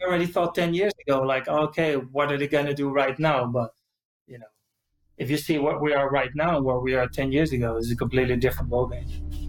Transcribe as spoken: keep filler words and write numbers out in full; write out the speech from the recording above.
already thought ten years ago, like, okay, what are they going to do right now? But, you know, if you see what we are right now and where we are ten years ago, it's a completely different ballgame.